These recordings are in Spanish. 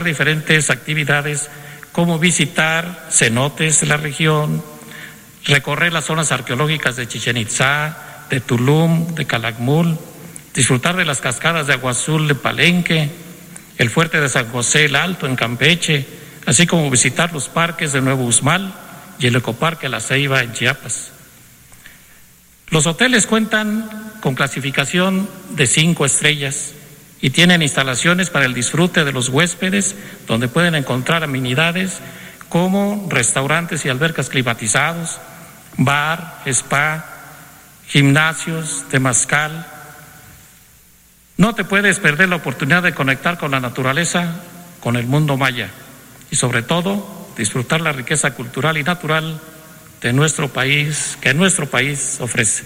diferentes actividades como visitar cenotes de la región, recorrer las zonas arqueológicas de Chichén Itzá, de Tulum, de Calakmul, disfrutar de las cascadas de Agua Azul de Palenque, el fuerte de San José el Alto en Campeche, así como visitar los parques de Nuevo Uxmal y el Ecoparque La Ceiba en Chiapas. Los hoteles cuentan con clasificación de 5 estrellas y tienen instalaciones para el disfrute de los huéspedes, donde pueden encontrar amenidades como restaurantes y albercas climatizados, bar, spa, gimnasios, temazcal. No te puedes perder la oportunidad de conectar con la naturaleza, con el mundo maya y sobre todo disfrutar la riqueza cultural y natural de nuestro país, que nuestro país ofrece.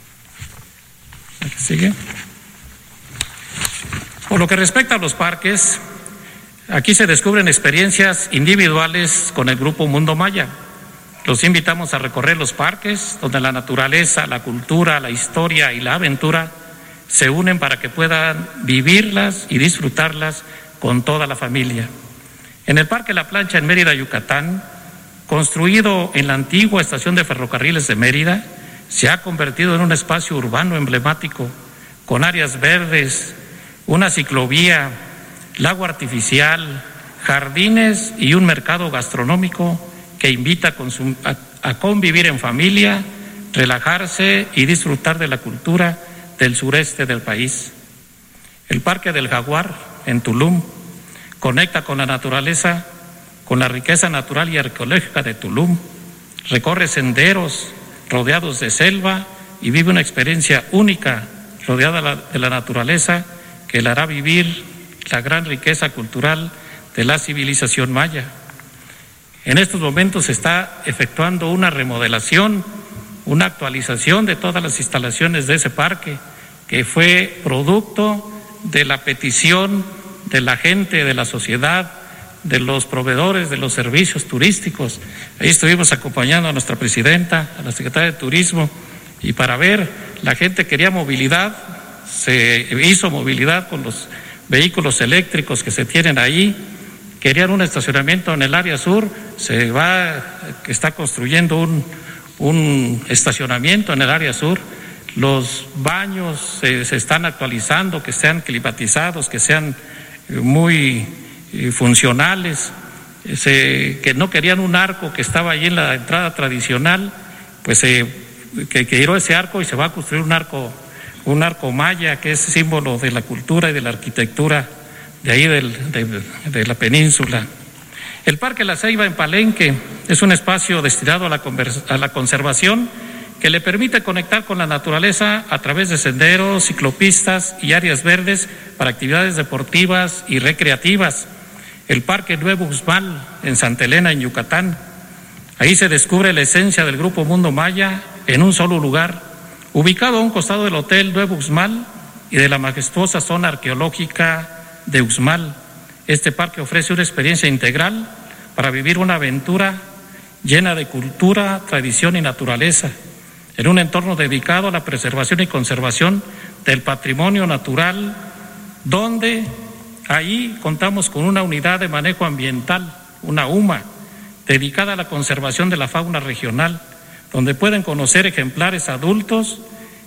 ¿Sigue? Por lo que respecta a los parques, aquí se descubren experiencias individuales con el Grupo Mundo Maya. Los invitamos a recorrer los parques donde la naturaleza, la cultura, la historia y la aventura se unen para que puedan vivirlas y disfrutarlas con toda la familia. En el Parque La Plancha en Mérida, Yucatán, construido en la antigua estación de ferrocarriles de Mérida, se ha convertido en un espacio urbano emblemático con áreas verdes, una ciclovía, lago artificial, jardines y un mercado gastronómico que invita a convivir en familia, relajarse y disfrutar de la cultura del sureste del país. El Parque del Jaguar en Tulum conecta con la naturaleza, con la riqueza natural y arqueológica de Tulum, recorre senderos rodeados de selva y vive una experiencia única rodeada de la naturaleza que le hará vivir la gran riqueza cultural de la civilización maya. En estos momentos se está efectuando una remodelación, una actualización de todas las instalaciones de ese parque, que fue producto de la petición de la gente, de la sociedad, de los proveedores de los servicios turísticos. Ahí estuvimos acompañando a nuestra presidenta, a la secretaria de Turismo, y para ver, la gente quería movilidad, se hizo movilidad con los vehículos eléctricos que se tienen ahí, querían un estacionamiento en el área sur, está construyendo un estacionamiento en el área sur, los baños se están actualizando, que sean climatizados, que sean muy funcionales, que no querían un arco que estaba allí en la entrada tradicional, pues que tiró ese arco y se va a construir un arco maya, que es símbolo de la cultura y de la arquitectura de ahí de la península. El Parque La Ceiba en Palenque es un espacio destinado a la conservación que le permite conectar con la naturaleza a través de senderos, ciclopistas y áreas verdes para actividades deportivas y recreativas. El Parque Nuevo Uxmal en Santa Elena, en Yucatán. Ahí se descubre la esencia del Grupo Mundo Maya en un solo lugar, ubicado a un costado del Hotel Nuevo Uxmal y de la majestuosa zona arqueológica de Uxmal. Este parque ofrece una experiencia integral para vivir una aventura llena de cultura, tradición y naturaleza, en un entorno dedicado a la preservación y conservación del patrimonio natural, donde ahí contamos con una unidad de manejo ambiental, una UMA, dedicada a la conservación de la fauna regional, donde pueden conocer ejemplares adultos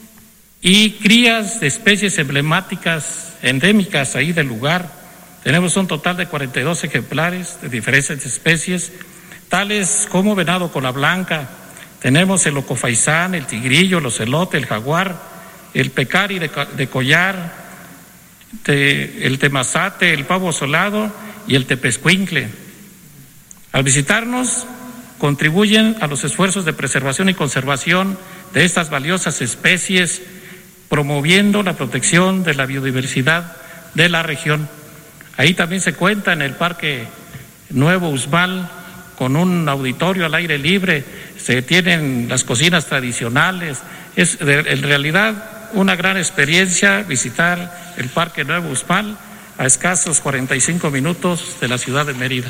y crías de especies emblemáticas, endémicas ahí del lugar. Tenemos un total de 42 ejemplares de diferentes especies, tales como venado cola blanca, tenemos el ocofaisán, el tigrillo, el ocelote, el jaguar, el pecari de collar, el temazate, el pavo solado y el tepezcuincle. Al visitarnos, contribuyen a los esfuerzos de preservación y conservación de estas valiosas especies, promoviendo la protección de la biodiversidad de la región. Ahí también se cuenta en el Parque Nuevo Uxmal con un auditorio al aire libre, se tienen las cocinas tradicionales, es en realidad una gran experiencia visitar el Parque Nuevo Uxmal a escasos 45 minutos de la ciudad de Mérida.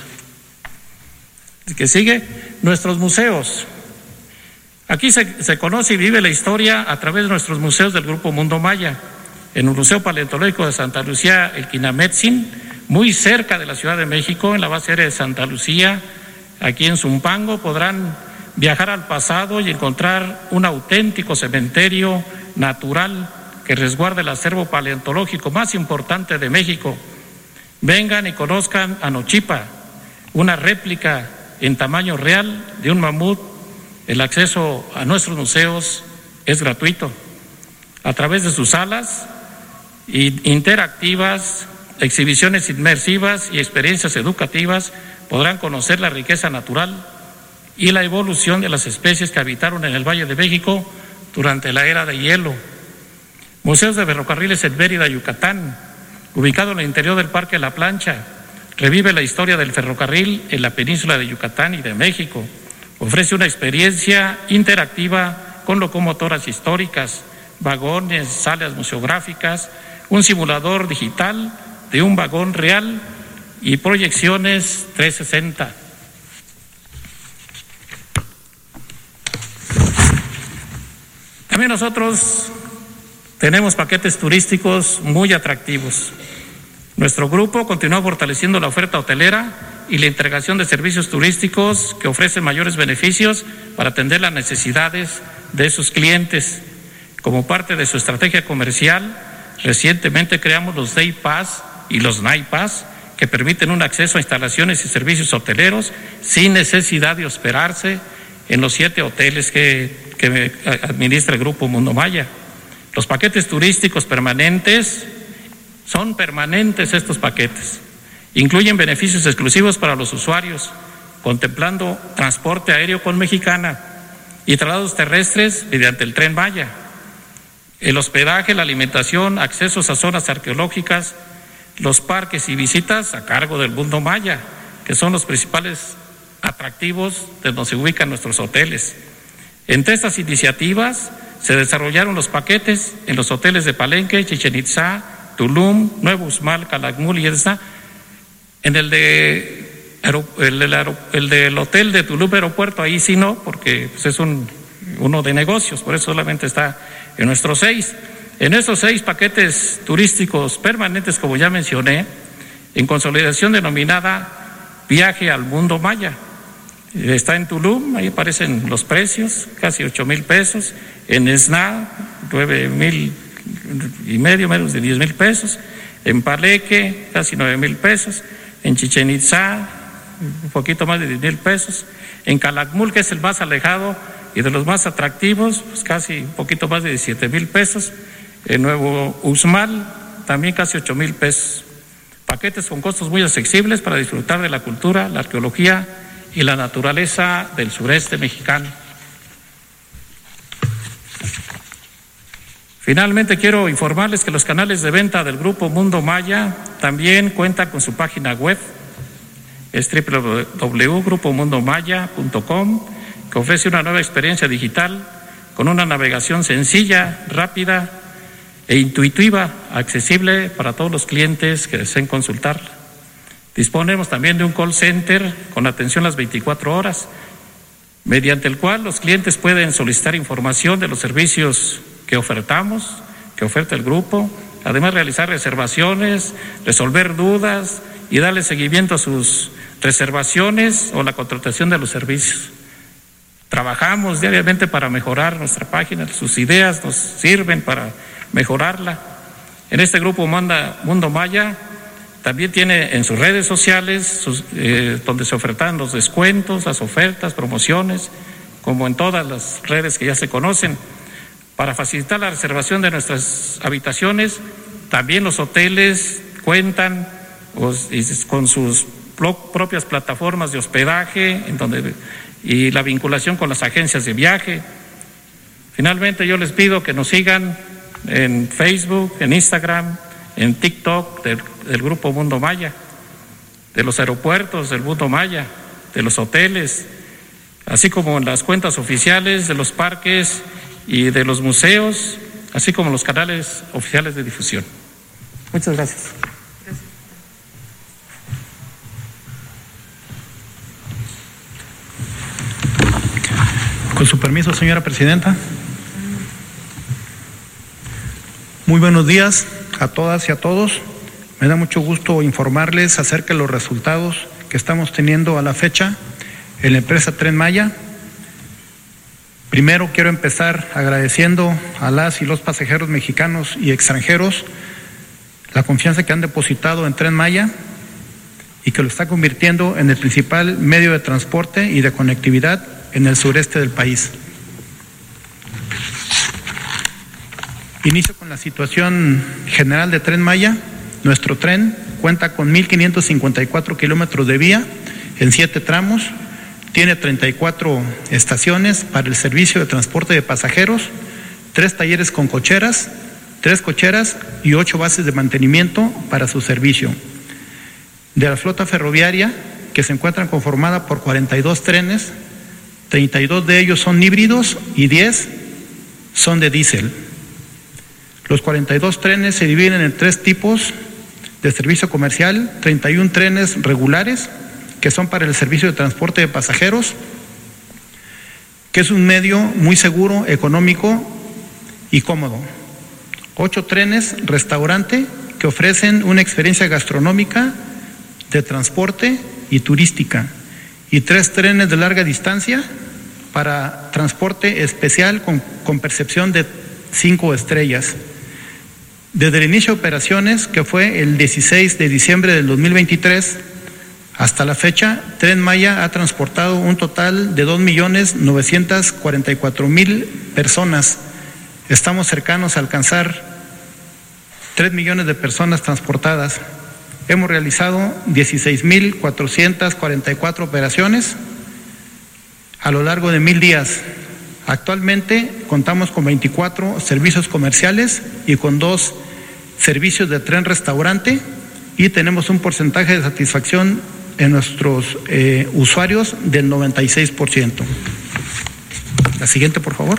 ¿Qué sigue? Nuestros museos. Aquí se conoce y vive la historia a través de nuestros museos del Grupo Mundo Maya. En el Museo Paleontológico de Santa Lucía, el Quinametzin, muy cerca de la Ciudad de México, en la base aérea de Santa Lucía, aquí en Zumpango, podrán viajar al pasado y encontrar un auténtico cementerio natural que resguarda el acervo paleontológico más importante de México. Vengan y conozcan a Nochipa, una réplica en tamaño real de un mamut. El acceso a nuestros museos es gratuito. A través de sus salas interactivas, exhibiciones inmersivas y experiencias educativas podrán conocer la riqueza natural y la evolución de las especies que habitaron en el Valle de México durante la era de hielo. Museos de ferrocarriles en Mérida, Yucatán, ubicado en el interior del Parque La Plancha, revive la historia del ferrocarril en la península de Yucatán y de México. Ofrece una experiencia interactiva con locomotoras históricas, vagones, salas museográficas, un simulador digital de un vagón real y proyecciones 360. También nosotros tenemos paquetes turísticos muy atractivos. Nuestro grupo continúa fortaleciendo la oferta hotelera y la integración de servicios turísticos que ofrecen mayores beneficios para atender las necesidades de sus clientes. Como parte de su estrategia comercial, recientemente creamos los Day Pass y los Night Pass, que permiten un acceso a instalaciones y servicios hoteleros sin necesidad de hospedarse en los 7 hoteles que administra el Grupo Mundo Maya. Los paquetes turísticos permanentes, son permanentes estos paquetes. Incluyen beneficios exclusivos para los usuarios, contemplando transporte aéreo con Mexicana y traslados terrestres mediante el Tren Maya. El hospedaje, la alimentación, accesos a zonas arqueológicas, los parques y visitas a cargo del Mundo Maya, que son los principales atractivos de donde se ubican nuestros hoteles. Entre estas iniciativas se desarrollaron los paquetes en los hoteles de Palenque, Chichén Itzá, Tulum, Nuevo Uxmal, Calakmul y Edesa. En el del hotel de Tulum Aeropuerto, ahí sí no, porque pues es uno de negocios, por eso solamente está en nuestros 6. En estos 6 paquetes turísticos permanentes, como ya mencioné, en consolidación denominada Viaje al Mundo Maya. Está en Tulum, ahí aparecen los precios, casi 8,000 pesos. En Esna, 9,500, menos de 10,000 pesos. En Palenque, casi 9,000 pesos. En Chichén Itzá, un poquito más de 10,000 pesos. En Calakmul, que es el más alejado y de los más atractivos, pues casi un poquito más de 17,000 pesos. En Nuevo Uxmal, también casi 8,000 pesos. Paquetes con costos muy accesibles para disfrutar de la cultura, la arqueología y la naturaleza del sureste mexicano. Finalmente, quiero informarles que los canales de venta del Grupo Mundo Maya también cuentan con su página web, es www.grupomundomaya.com, que ofrece una nueva experiencia digital con una navegación sencilla, rápida e intuitiva, accesible para todos los clientes que deseen consultarla. Disponemos también de un call center con atención las 24 horas, mediante el cual los clientes pueden solicitar información de los servicios que ofertamos, que oferta el grupo, además realizar reservaciones, resolver dudas y darle seguimiento a sus reservaciones o la contratación de los servicios. Trabajamos diariamente para mejorar nuestra página, sus ideas nos sirven para mejorarla. En este grupo Mundo Maya también tiene en sus redes sociales donde se ofertan los descuentos, las ofertas, promociones, como en todas las redes que ya se conocen. Para facilitar la reservación de nuestras habitaciones, también los hoteles cuentan con sus propias plataformas de hospedaje y la vinculación con las agencias de viaje. Finalmente, yo les pido que nos sigan en Facebook, en Instagram, en TikTok del Grupo Mundo Maya, de los aeropuertos del Mundo Maya, de los hoteles, así como en las cuentas oficiales de los parques y de los museos, así como los canales oficiales de difusión. Muchas gracias. Con su permiso, señora presidenta. Muy buenos días a todas y a todos. Me da mucho gusto informarles acerca de los resultados que estamos teniendo a la fecha en la empresa Tren Maya. Primero quiero empezar agradeciendo a las y los pasajeros mexicanos y extranjeros la confianza que han depositado en Tren Maya y que lo está convirtiendo en el principal medio de transporte y de conectividad en el sureste del país. Inicio con la situación general de Tren Maya. Nuestro tren cuenta con 1,554 kilómetros de vía en 7 tramos, tiene 34 estaciones para el servicio de transporte de pasajeros, 3 talleres con cocheras, 3 cocheras y 8 bases de mantenimiento para su servicio. De la flota ferroviaria, que se encuentra conformada por 42 trenes, 32 de ellos son híbridos y 10 son de diésel. Los 42 trenes se dividen en 3 tipos de servicio comercial, 31 trenes regulares, que son para el servicio de transporte de pasajeros, que es un medio muy seguro, económico y cómodo. 8 trenes restaurante, que ofrecen una experiencia gastronómica, de transporte y turística, y 3 trenes de larga distancia para transporte especial con percepción de 5 estrellas. Desde el inicio de operaciones, que fue el 16 de diciembre del 2023, hasta la fecha, Tren Maya ha transportado un total de 2,944,000 personas. Estamos cercanos a alcanzar 3 millones de personas transportadas. Hemos realizado 16,444 operaciones a lo largo de 1,000 días. Actualmente contamos con 24 servicios comerciales y con 2 servicios de tren restaurante, y tenemos un porcentaje de satisfacción en nuestros usuarios del 96%. La siguiente, por favor.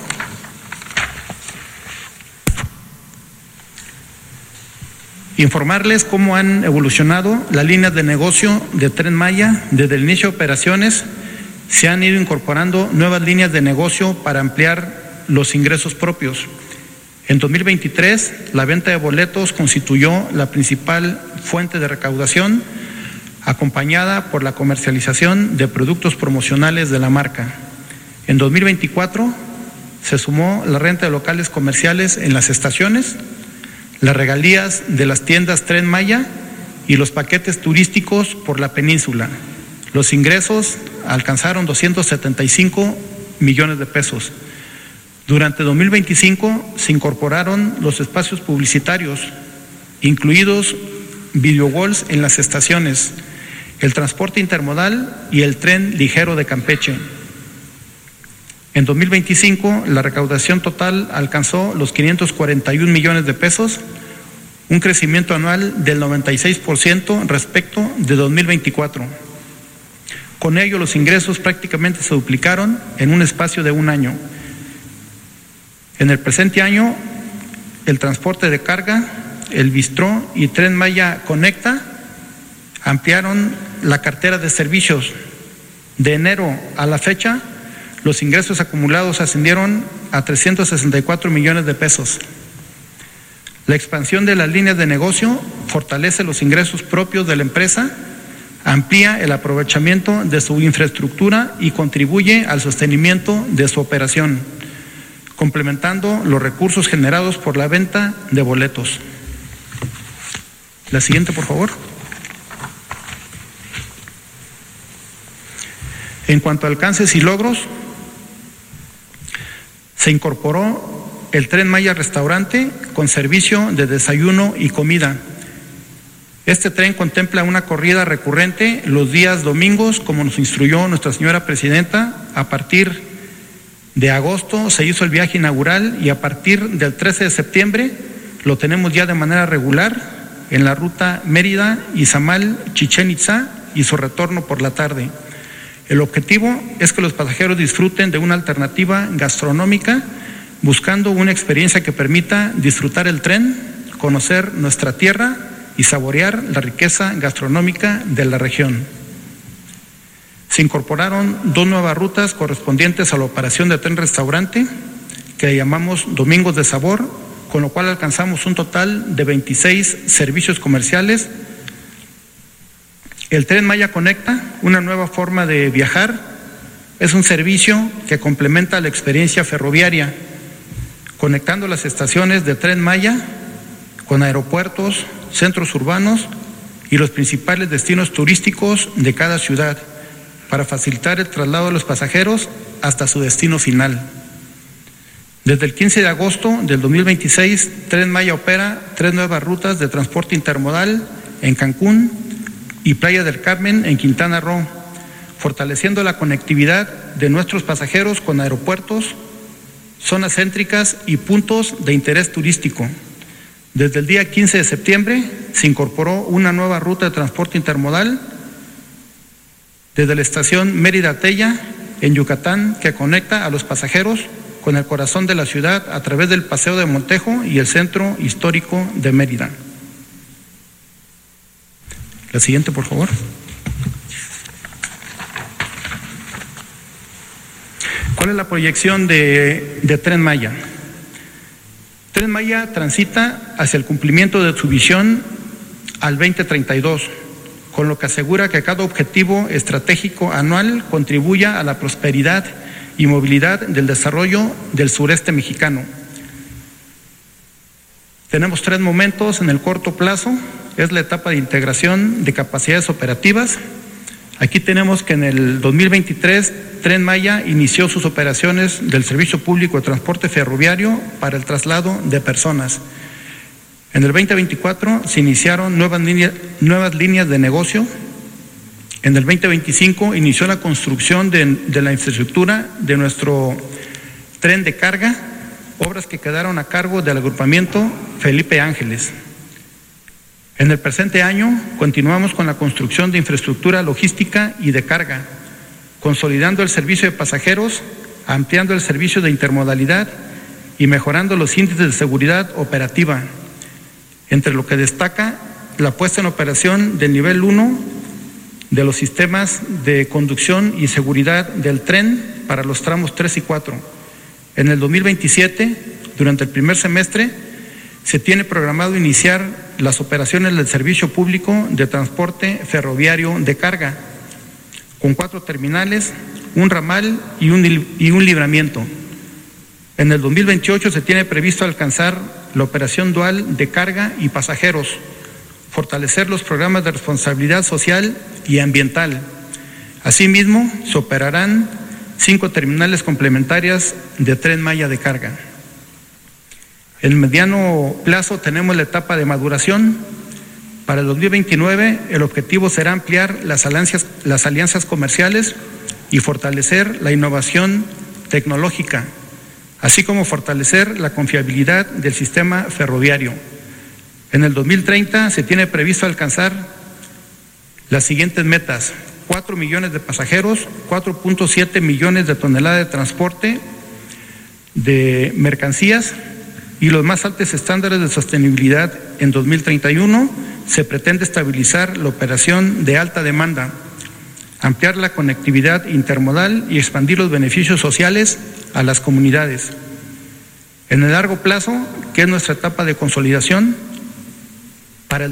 Informarles cómo han evolucionado las líneas de negocio de Tren Maya. Desde el inicio de operaciones se han ido incorporando nuevas líneas de negocio para ampliar los ingresos propios. En 2023, la venta de boletos constituyó la principal fuente de recaudación, acompañada por la comercialización de productos promocionales de la marca. En 2024 se sumó la renta de locales comerciales en las estaciones, las regalías de las tiendas Tren Maya y los paquetes turísticos por la península. Los ingresos alcanzaron 275 millones de pesos. Durante 2025 se incorporaron los espacios publicitarios, incluidos video walls en las estaciones, el transporte intermodal y el tren ligero de Campeche. En 2025 la recaudación total alcanzó los 541 millones de pesos, un crecimiento anual del 96% respecto de 2024. Con ello los ingresos prácticamente se duplicaron en un espacio de un año. En el presente año, el transporte de carga, el bistró y Tren Maya Conecta ampliaron la cartera de servicios. De enero a la fecha, los ingresos acumulados ascendieron a 364 millones de pesos. La expansión de las líneas de negocio fortalece los ingresos propios de la empresa, amplía el aprovechamiento de su infraestructura y contribuye al sostenimiento de su operación, complementando los recursos generados por la venta de boletos. La siguiente, por favor. En cuanto a alcances y logros, se incorporó el Tren Maya Restaurante con servicio de desayuno y comida. Este tren contempla una corrida recurrente los días domingos, como nos instruyó nuestra señora presidenta. A partir de agosto se hizo el viaje inaugural y a partir del 13 de septiembre lo tenemos ya de manera regular en la ruta Mérida, Izamal, Chichén Itzá y su retorno por la tarde. El objetivo es que los pasajeros disfruten de una alternativa gastronómica, buscando una experiencia que permita disfrutar el tren, conocer nuestra tierra y saborear la riqueza gastronómica de la región. Se incorporaron 2 nuevas rutas correspondientes a la operación de tren restaurante, que llamamos Domingos de Sabor, con lo cual alcanzamos un total de 26 servicios comerciales. El Tren Maya Conecta, una nueva forma de viajar, es un servicio que complementa la experiencia ferroviaria, conectando las estaciones de Tren Maya con aeropuertos, centros urbanos y los principales destinos turísticos de cada ciudad, para facilitar el traslado de los pasajeros hasta su destino final. Desde el 15 de agosto del 2026, Tren Maya opera 3 nuevas rutas de transporte intermodal en Cancún y Playa del Carmen en Quintana Roo, fortaleciendo la conectividad de nuestros pasajeros con aeropuertos, zonas céntricas y puntos de interés turístico. Desde el día 15 de septiembre se incorporó una nueva ruta de transporte intermodal desde la estación Mérida-Tella en Yucatán, que conecta a los pasajeros con el corazón de la ciudad a través del Paseo de Montejo y el Centro Histórico de Mérida. La siguiente, por favor. ¿Cuál es la proyección de Tren Maya? Tren Maya transita hacia el cumplimiento de su visión al 2032, con lo que asegura que cada objetivo estratégico anual contribuya a la prosperidad y movilidad del desarrollo del sureste mexicano. Tenemos 3 momentos en el corto plazo. Es la etapa de integración de capacidades operativas. Aquí tenemos que en el 2023 Tren Maya inició sus operaciones del Servicio Público de Transporte Ferroviario para el traslado de personas. En el 2024 se iniciaron nuevas líneas de negocio. En el 2025 inició la construcción de la infraestructura de nuestro tren de carga, obras que quedaron a cargo del agrupamiento Felipe Ángeles. En el presente año continuamos con la construcción de infraestructura logística y de carga, consolidando el servicio de pasajeros, ampliando el servicio de intermodalidad y mejorando los índices de seguridad operativa, entre lo que destaca la puesta en operación del nivel 1 de los sistemas de conducción y seguridad del tren para los tramos 3 y 4. En el 2027, durante el primer semestre, se tiene programado iniciar las operaciones del Servicio Público de Transporte Ferroviario de Carga, con 4 terminales, un ramal y un libramiento. En el 2028 se tiene previsto alcanzar la operación dual de carga y pasajeros, fortalecer los programas de responsabilidad social y ambiental. Asimismo, se operarán 5 terminales complementarias de Tren Maya de carga. En el mediano plazo tenemos la etapa de maduración. Para el 2029 el objetivo será ampliar las alianzas comerciales y fortalecer la innovación tecnológica, así como fortalecer la confiabilidad del sistema ferroviario. En el 2030 se tiene previsto alcanzar las siguientes metas: 4 millones de pasajeros, 4.7 millones de toneladas de transporte de mercancías y los más altos estándares de sostenibilidad. En 2031 se pretende estabilizar la operación de alta demanda, ampliar la conectividad intermodal y expandir los beneficios sociales a las comunidades. En el largo plazo, que es nuestra etapa de consolidación, para el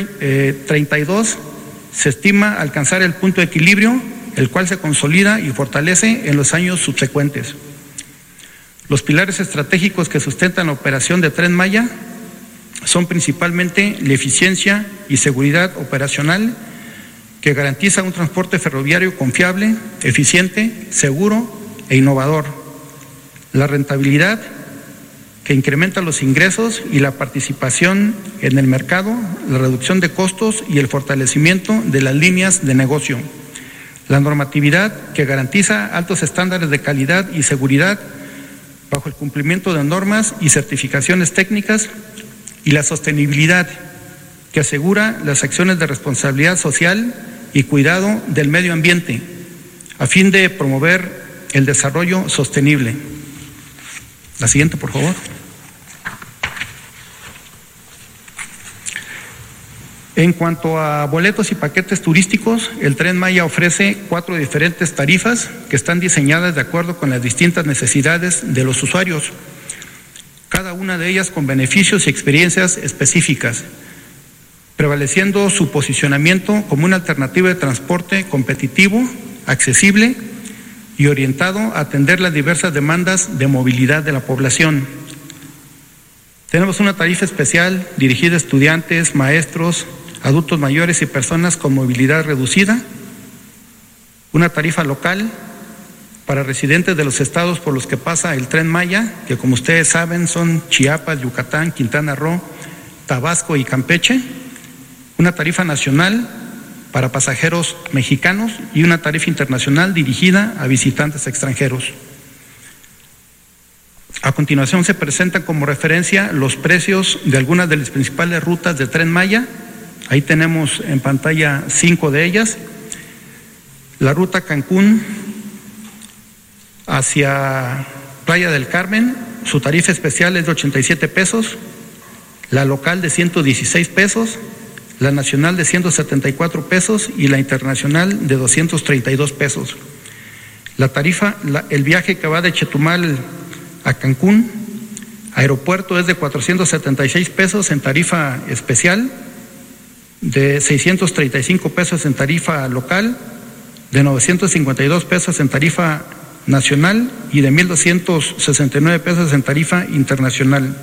2032 se estima alcanzar el punto de equilibrio, el cual se consolida y fortalece en los años subsecuentes. Los pilares estratégicos que sustentan la operación de Tren Maya son principalmente la eficiencia y seguridad operacional, que garantiza un transporte ferroviario confiable, eficiente, seguro e innovador; la rentabilidad, que incrementa los ingresos y la participación en el mercado, la reducción de costos y el fortalecimiento de las líneas de negocio; la normatividad, que garantiza altos estándares de calidad y seguridad bajo el cumplimiento de normas y certificaciones técnicas; y la sostenibilidad, que asegura las acciones de responsabilidad social y cuidado del medio ambiente, a fin de promover el desarrollo sostenible. La siguiente, por favor. En cuanto a boletos y paquetes turísticos, el Tren Maya ofrece 4 diferentes tarifas que están diseñadas de acuerdo con las distintas necesidades de los usuarios. Cada cada una de ellas con beneficios y experiencias específicas, prevaleciendo su posicionamiento como una alternativa de transporte competitivo, accesible y orientado a atender las diversas demandas de movilidad de la población. Tenemos una tarifa especial dirigida a estudiantes, maestros, adultos mayores y personas con movilidad reducida, una tarifa local para residentes de los estados por los que pasa el Tren Maya, que como ustedes saben son Chiapas, Yucatán, Quintana Roo, Tabasco y Campeche, una tarifa nacional para pasajeros mexicanos y una tarifa internacional dirigida a visitantes extranjeros. A continuación se presentan como referencia los precios de algunas de las principales rutas de Tren Maya. Ahí tenemos en pantalla 5 de ellas. La ruta Cancún hacia Playa del Carmen, su tarifa especial es de 87 pesos, la local de 116 pesos, la nacional de 174 pesos y la internacional de 232 pesos. La tarifa, el viaje que va de Chetumal a Cancún, aeropuerto, es de 476 pesos en tarifa especial, de 635 pesos en tarifa local, de 952 pesos en tarifa nacional y de 1,269 pesos en tarifa internacional.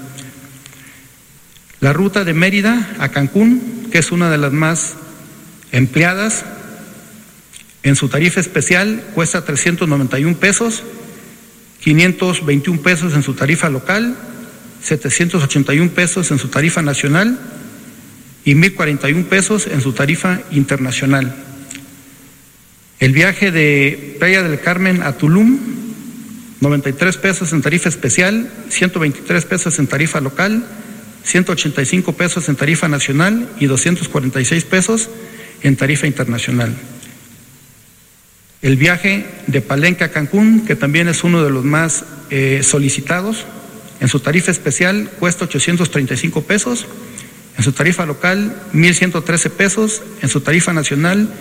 La ruta de Mérida a Cancún, que es una de las más empleadas, en su tarifa especial cuesta 391 pesos, 521 pesos en su tarifa local, 781 pesos en su tarifa nacional y 1,041 pesos en su tarifa internacional. El viaje de Playa del Carmen a Tulum, 93 pesos en tarifa especial, 123 pesos en tarifa local, 185 pesos en tarifa nacional y 246 pesos en tarifa internacional. El viaje de Palenque a Cancún, que también es uno de los más solicitados, en su tarifa especial cuesta 835 pesos, en su tarifa local 1,113 pesos, en su tarifa nacional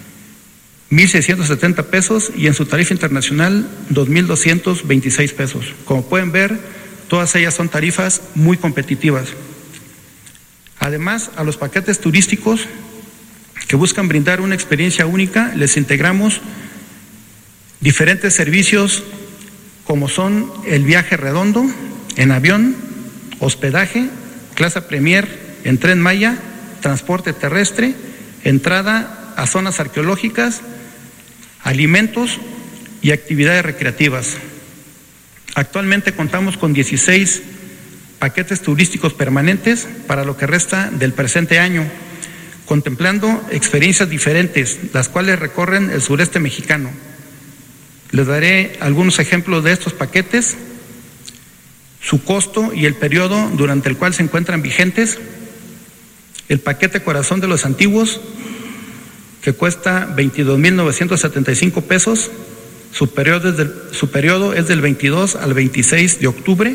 1,670 pesos y en su tarifa internacional 2,226 pesos. Como pueden ver, todas ellas son tarifas muy competitivas. Además, a los paquetes turísticos que buscan brindar una experiencia única, les integramos diferentes servicios como son el viaje redondo en avión, hospedaje, clase Premier en Tren Maya, transporte terrestre, entrada a zonas arqueológicas, alimentos y actividades recreativas. Actualmente contamos con 16 paquetes turísticos permanentes para lo que resta del presente año, contemplando experiencias diferentes, las cuales recorren el sureste mexicano. Les daré algunos ejemplos de estos paquetes, su costo y el periodo durante el cual se encuentran vigentes. El paquete Corazón de los Antiguos, que cuesta 22,975 pesos, su periodo es del 22 al 26 de octubre.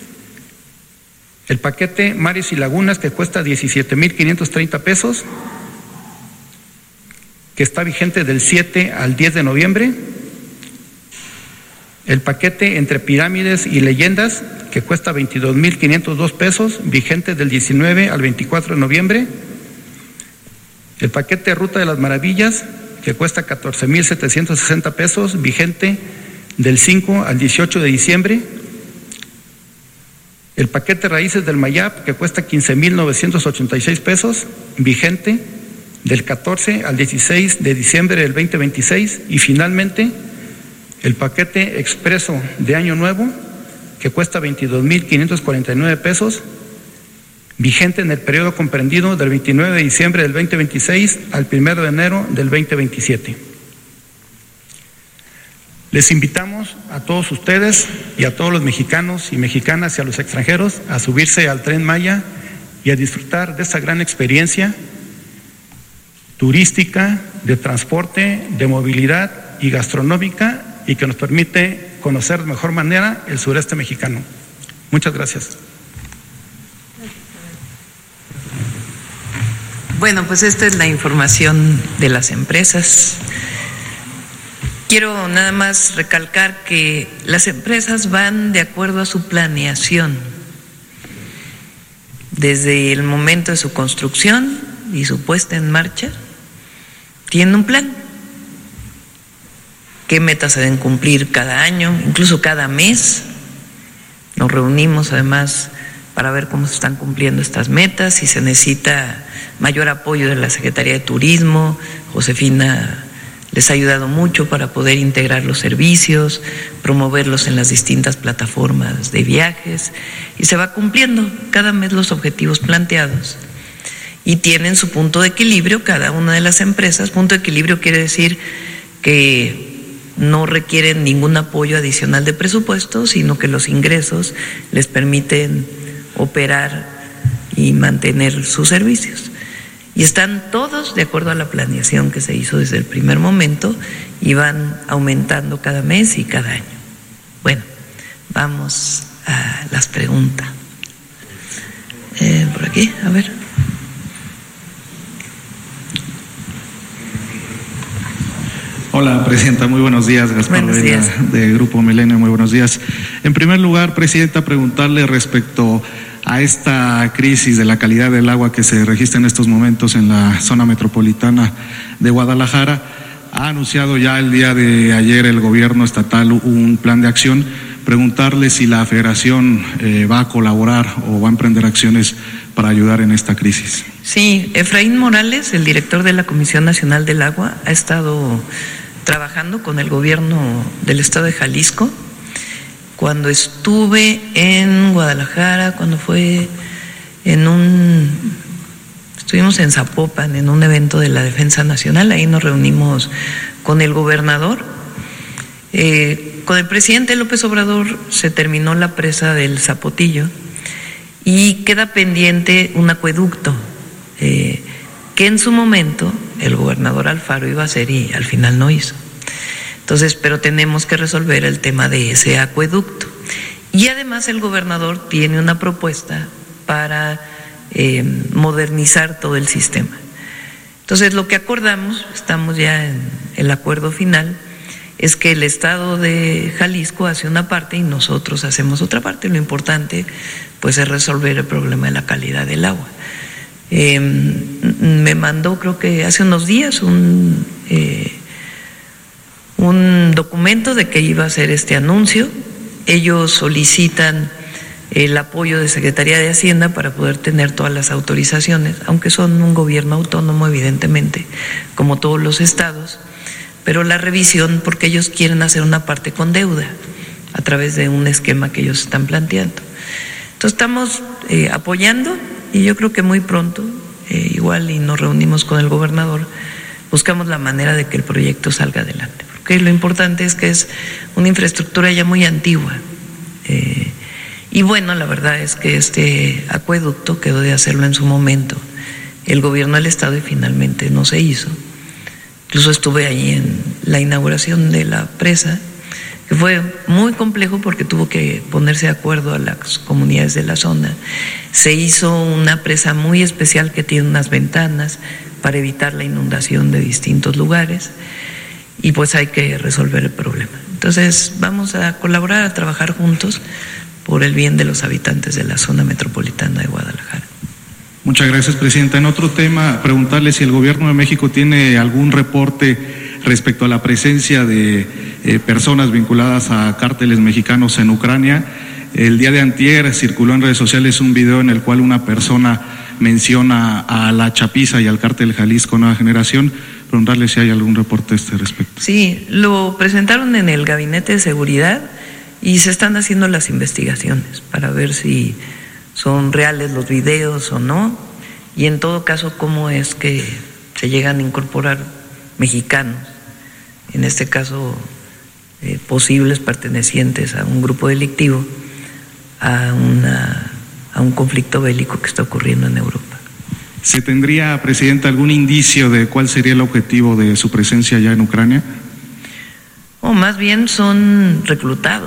El paquete Mares y Lagunas, que cuesta 17,530 pesos, que está vigente del 7 al 10 de noviembre. El paquete Entre Pirámides y Leyendas, que cuesta 22,502 pesos, vigente del 19 al 24 de noviembre. El paquete Ruta de las Maravillas, que cuesta 14,760 pesos, vigente del 5 al 18 de diciembre. El paquete Raíces del Mayab, que cuesta 15,986 pesos, vigente del 14 al 16 de diciembre del 2026. Y finalmente, el paquete Expreso de Año Nuevo, que cuesta 22,549 pesos, vigente en el periodo comprendido del 29 de diciembre del 2026 al 1 de enero del 2027. Les invitamos a todos ustedes y a todos los mexicanos y mexicanas y a los extranjeros a subirse al Tren Maya y a disfrutar de esta gran experiencia turística, de transporte, de movilidad y gastronómica, y que nos permite conocer de mejor manera el sureste mexicano. Muchas gracias. Bueno, pues esta es la información de las empresas. Quiero nada más recalcar que las empresas van de acuerdo a su planeación. desde el momento de su construcción y su puesta en marcha, tienen un plan. ¿Qué metas se deben cumplir cada año, incluso cada mes? Nos reunimos además para ver cómo se están cumpliendo estas metas, si se necesita mayor apoyo de la Secretaría de Turismo. Josefina les ha ayudado mucho para poder integrar los servicios, promoverlos en las distintas plataformas de viajes, y se va cumpliendo cada mes los objetivos planteados. Y tienen su punto de equilibrio cada una de las empresas. Punto de equilibrio quiere decir que no requieren ningún apoyo adicional de presupuesto, sino que los ingresos les permiten operar y mantener sus servicios. Y están todos de acuerdo a la planeación que se hizo desde el primer momento y van aumentando cada mes y cada año. Bueno, vamos a las preguntas. Por aquí, a ver. Hola, Presidenta, muy buenos días. Gaspar Vela, de Grupo Milenio, muy buenos días. En primer lugar, Presidenta, preguntarle respecto a esta crisis de la calidad del agua que se registra en estos momentos en la zona metropolitana de Guadalajara. Ha anunciado ya el día de ayer el gobierno estatal un plan de acción. Preguntarle si la Federación va a colaborar o va a emprender acciones para ayudar en esta crisis. Sí, Efraín Morales, el director de la Comisión Nacional del Agua, ha estado trabajando con el gobierno del estado de Jalisco. Cuando estuve en Guadalajara, cuando fue estuvimos en Zapopan en un evento de la Defensa Nacional, ahí nos reunimos con el gobernador. Con el presidente López Obrador se terminó la presa del Zapotillo y queda pendiente un acueducto que en su momento el gobernador Alfaro iba a hacer y al final no hizo. Entonces, pero tenemos que resolver el tema de ese acueducto. Y además el gobernador tiene una propuesta para modernizar todo el sistema. Entonces, lo que acordamos, estamos ya en el acuerdo final, es que el estado de Jalisco hace una parte y nosotros hacemos otra parte. Lo importante, pues, es resolver el problema de la calidad del agua. Me mandó, creo que hace unos días, un documento de que iba a hacer este anuncio. Ellos solicitan el apoyo de Secretaría de Hacienda para poder tener todas las autorizaciones, aunque son un gobierno autónomo, evidentemente, como todos los estados, pero la revisión, porque ellos quieren hacer una parte con deuda a través de un esquema que ellos están planteando. Entonces estamos apoyando y yo creo que muy pronto, igual y nos reunimos con el gobernador, buscamos la manera de que el proyecto salga adelante, porque lo importante es que es una infraestructura ya muy antigua. Y bueno, la verdad es que este acueducto quedó de hacerlo en su momento el gobierno del estado y finalmente no se hizo. Incluso estuve ahí en la inauguración de la presa, que fue muy complejo porque tuvo que ponerse de acuerdo a las comunidades de la zona. Se hizo una presa muy especial que tiene unas ventanas para evitar la inundación de distintos lugares y pues hay que resolver el problema. Entonces vamos a colaborar, a trabajar juntos por el bien de los habitantes de la zona metropolitana de Guadalajara. Muchas gracias, Presidenta. En otro tema, preguntarle si el Gobierno de México tiene algún reporte respecto a la presencia de personas vinculadas a cárteles mexicanos en Ucrania. El día de antier circuló en redes sociales un video en el cual una persona menciona a la Chapiza y al cártel Jalisco Nueva Generación. Preguntarle si hay algún reporte a este respecto. Sí, lo presentaron en el Gabinete de Seguridad y se están haciendo las investigaciones para ver si son reales los videos o no, y en todo caso cómo es que se llegan a incorporar mexicanos, en este caso posibles pertenecientes a un grupo delictivo, a un conflicto bélico que está ocurriendo en Europa. ¿Se tendría, Presidenta, algún indicio de cuál sería el objetivo de su presencia allá en Ucrania? O más bien son reclutados.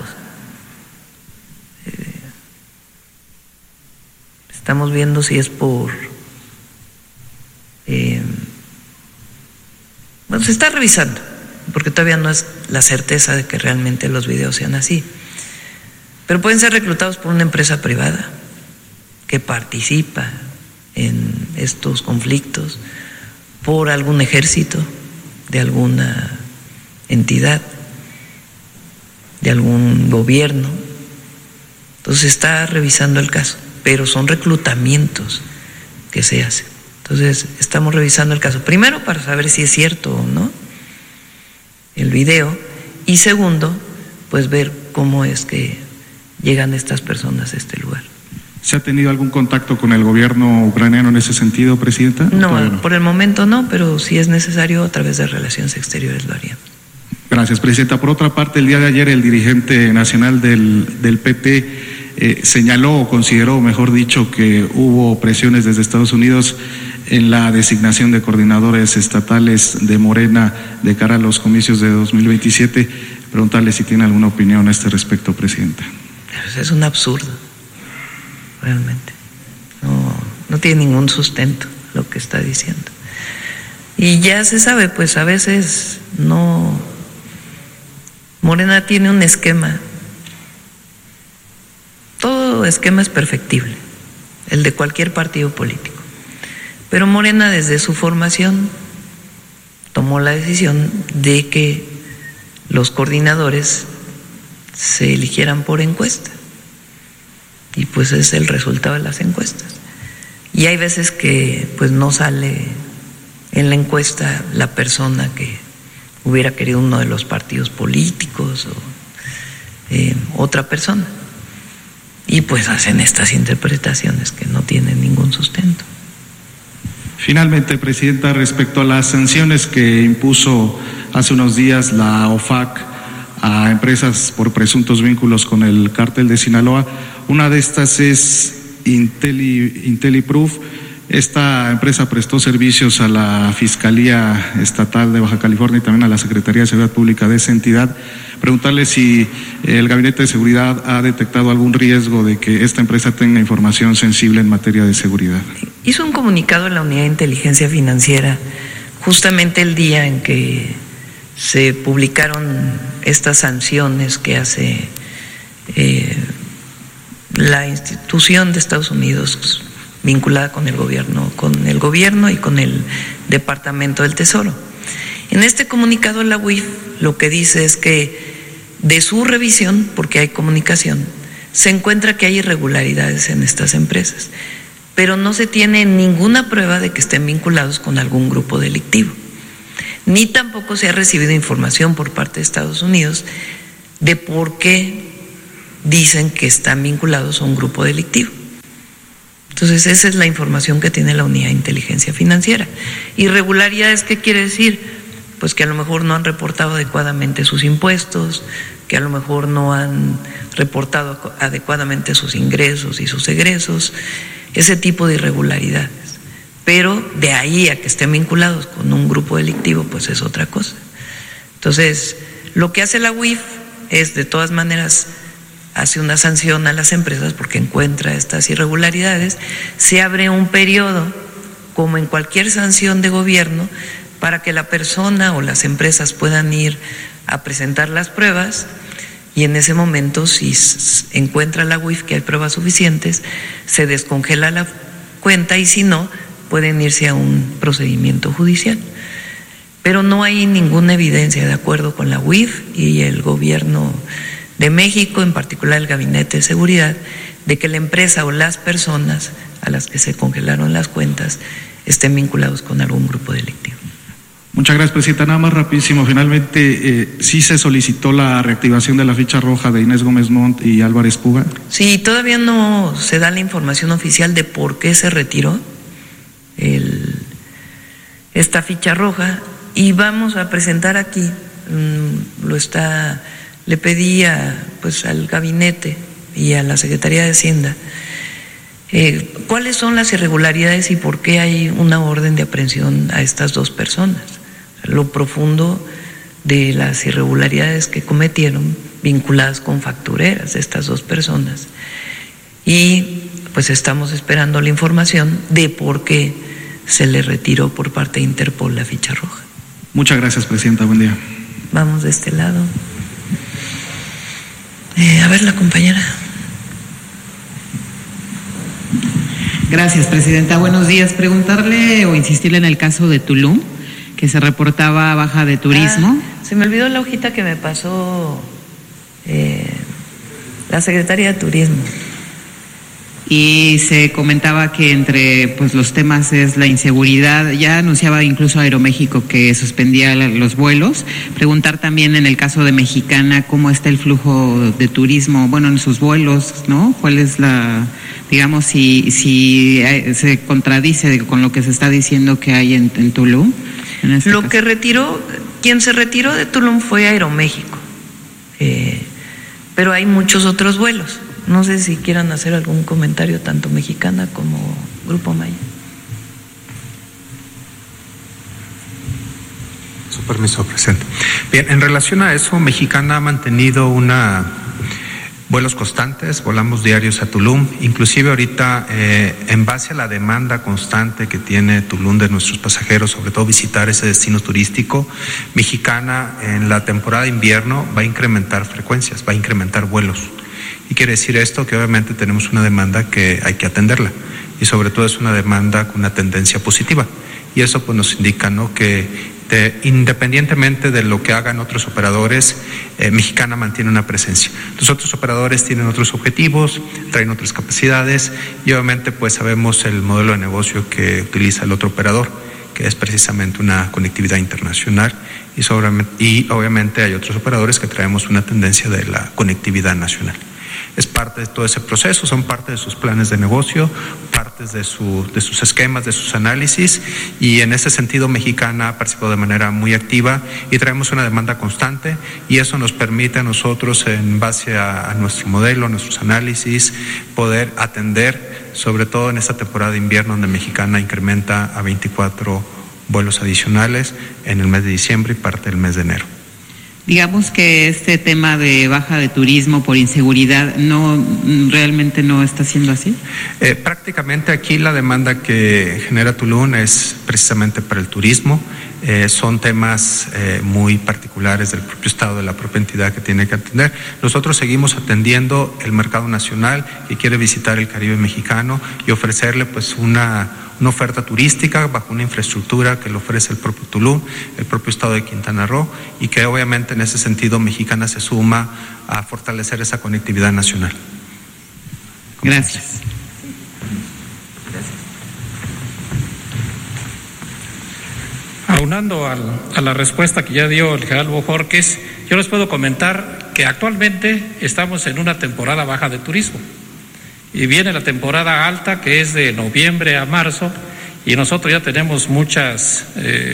Estamos viendo si es por... bueno, se está revisando, porque todavía no es la certeza de que realmente los videos sean así. Pero pueden ser reclutados por una empresa privada que participa en estos conflictos por algún ejército, de alguna entidad, de algún gobierno. Entonces está revisando el caso, pero son reclutamientos que se hacen. Entonces estamos revisando el caso, primero para saber si es cierto o no el video, y segundo, pues ver cómo es que llegan estas personas a este lugar. ¿Se ha tenido algún contacto con el gobierno ucraniano en ese sentido, Presidenta? No, por el momento no, pero si es necesario a través de Relaciones Exteriores lo haríamos. Gracias, Presidenta. Por otra parte, el día de ayer el dirigente nacional del PT señaló o consideró, mejor dicho, que hubo presiones desde Estados Unidos en la designación de coordinadores estatales de Morena de cara a los comicios de 2027. Preguntarle si tiene alguna opinión a este respecto, Presidenta. Es un absurdo, realmente. No tiene ningún sustento lo que está diciendo. Y ya se sabe, pues a veces no. Morena tiene un esquema. Todo esquema es perfectible, el de cualquier partido político. Pero Morena, desde su formación, tomó la decisión de que los coordinadores se eligieran por encuesta. Y pues es el resultado de las encuestas. Y hay veces que pues no sale en la encuesta la persona que hubiera querido uno de los partidos políticos o otra persona. Y pues hacen estas interpretaciones que no tienen ningún sustento. Finalmente, Presidenta, respecto a las sanciones que impuso hace unos días la OFAC a empresas por presuntos vínculos con el cártel de Sinaloa, una de estas es IntelliProof. Esta empresa prestó servicios a la Fiscalía Estatal de Baja California y también a la Secretaría de Seguridad Pública de esa entidad. Preguntarle si el Gabinete de Seguridad ha detectado algún riesgo de que esta empresa tenga información sensible en materia de seguridad. Hizo un comunicado a la Unidad de Inteligencia Financiera justamente el día en que se publicaron estas sanciones que hace la institución de Estados Unidos vinculada con el gobierno y con el Departamento del Tesoro. En este comunicado la UIF lo que dice es que de su revisión, porque hay comunicación, se encuentra que hay irregularidades en estas empresas, pero no se tiene ninguna prueba de que estén vinculados con algún grupo delictivo, ni tampoco se ha recibido información por parte de Estados Unidos de por qué dicen que están vinculados a un grupo delictivo. Entonces esa es la información que tiene la Unidad de Inteligencia Financiera. ¿Irregularidades qué quiere decir? Pues que a lo mejor no han reportado adecuadamente sus impuestos, que a lo mejor no han reportado adecuadamente sus ingresos y sus egresos, ese tipo de irregularidades. Pero de ahí a que estén vinculados con un grupo delictivo, pues es otra cosa. Entonces, lo que hace la UIF es, de todas maneras, hace una sanción a las empresas porque encuentra estas irregularidades, se abre un periodo, como en cualquier sanción de gobierno, para que la persona o las empresas puedan ir a presentar las pruebas, y en ese momento, si encuentra la UIF que hay pruebas suficientes, se descongela la cuenta, y si no, pueden irse a un procedimiento judicial. Pero no hay ninguna evidencia, de acuerdo con la UIF y el gobierno de México, en particular el Gabinete de Seguridad, de que la empresa o las personas a las que se congelaron las cuentas estén vinculados con algún grupo delictivo. Muchas gracias, Presidenta. Nada más rapidísimo, finalmente, ¿sí se solicitó la reactivación de la ficha roja de Inés Gómez Montt y Álvarez Puga? Sí, todavía no se da la información oficial de por qué se retiró esta ficha roja, y vamos a presentar aquí, le pedí al gabinete y a la Secretaría de Hacienda cuáles son las irregularidades y por qué hay una orden de aprehensión a estas dos personas, lo profundo de las irregularidades que cometieron vinculadas con factureras de estas dos personas, y pues estamos esperando la información de por qué se le retiró por parte de Interpol la ficha roja. Muchas gracias, Presidenta. Buen día. Vamos de este lado. A ver, la compañera. Gracias, Presidenta. Buenos días. Preguntarle o insistirle en el caso de Tulum, que se reportaba baja de turismo. Se me olvidó la hojita que me pasó la Secretaría de Turismo. Y se comentaba que entre pues los temas es la inseguridad. Ya anunciaba incluso Aeroméxico que suspendía los vuelos. Preguntar también en el caso de Mexicana cómo está el flujo de turismo, bueno, en sus vuelos, ¿no? ¿Cuál es la, digamos, si se contradice con lo que se está diciendo que hay en Tulum? Quien se retiró de Tulum fue Aeroméxico, pero hay muchos otros vuelos. No sé si quieran hacer algún comentario, tanto Mexicana como Grupo Maya. Su permiso, Presidente. Bien, en relación a eso, Mexicana ha mantenido vuelos constantes, volamos diarios a Tulum, inclusive ahorita en base a la demanda constante que tiene Tulum de nuestros pasajeros, sobre todo visitar ese destino turístico, Mexicana en la temporada de invierno va a incrementar frecuencias, va a incrementar vuelos. Y quiere decir esto que obviamente tenemos una demanda que hay que atenderla y sobre todo es una demanda con una tendencia positiva y eso pues nos indica, ¿no?, que independientemente de lo que hagan otros operadores, Mexicana mantiene una presencia. Los otros operadores tienen otros objetivos, traen otras capacidades y obviamente pues sabemos el modelo de negocio que utiliza el otro operador, que es precisamente una conectividad internacional y obviamente hay otros operadores que traemos una tendencia de la conectividad nacional. Es parte de todo ese proceso, son parte de sus planes de negocio, partes de sus esquemas, de sus análisis y en ese sentido Mexicana ha participado de manera muy activa y traemos una demanda constante y eso nos permite a nosotros en base a nuestro modelo, a nuestros análisis, poder atender sobre todo en esta temporada de invierno donde Mexicana incrementa a 24 vuelos adicionales en el mes de diciembre y parte del mes de enero. Digamos que este tema de baja de turismo por inseguridad realmente no está siendo así. Prácticamente aquí la demanda que genera Tulum es precisamente para el turismo. Son temas muy particulares del propio Estado, de la propia entidad que tiene que atender. Nosotros seguimos atendiendo el mercado nacional que quiere visitar el Caribe mexicano y ofrecerle pues una oferta turística bajo una infraestructura que le ofrece el propio Tulum, el propio Estado de Quintana Roo y que obviamente en ese sentido Mexicana se suma a fortalecer esa conectividad nacional. Gracias. Aunando a la respuesta que ya dio el general Bojorquez, yo les puedo comentar que actualmente estamos en una temporada baja de turismo y viene la temporada alta que es de noviembre a marzo y nosotros ya tenemos muchas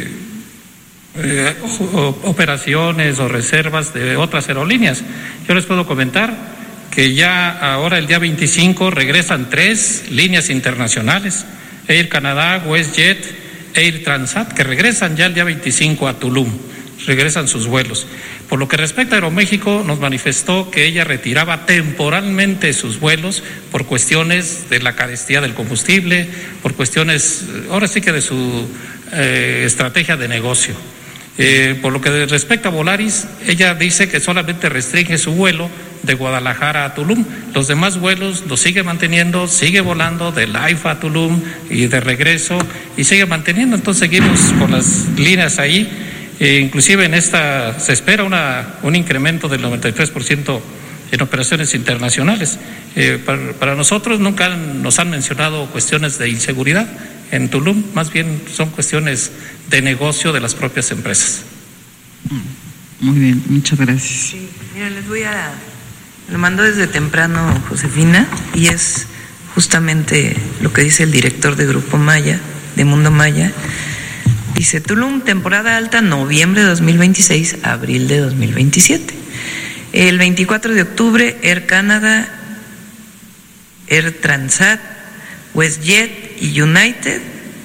operaciones o reservas de otras aerolíneas. Yo les puedo comentar que ya ahora el día 25 regresan 3 líneas internacionales, Air Canada, WestJet, Air Transat, que regresan ya el día 25 a Tulum, regresan sus vuelos. Por lo que respecta a Aeroméxico, nos manifestó que ella retiraba temporalmente sus vuelos por cuestiones de la carestía del combustible, por cuestiones, ahora sí que de su estrategia de negocio. Por lo que respecta a Volaris, ella dice que solamente restringe su vuelo de Guadalajara a Tulum. Los demás vuelos los sigue manteniendo, sigue volando del AIFA a Tulum y de regreso y sigue manteniendo. Entonces seguimos con las líneas ahí. Inclusive en esta se espera un incremento del 93% en operaciones internacionales. Para nosotros nunca nos han mencionado cuestiones de inseguridad en Tulum, más bien son cuestiones de negocio de las propias empresas. Muy bien, muchas gracias. Sí, mira, lo mandó desde temprano Josefina y es justamente lo que dice el director de Grupo Maya, de Mundo Maya. Dice Tulum, temporada alta, noviembre de 2026, abril de 2027. El 24 de octubre, Air Canada, Air Transat, WestJet y United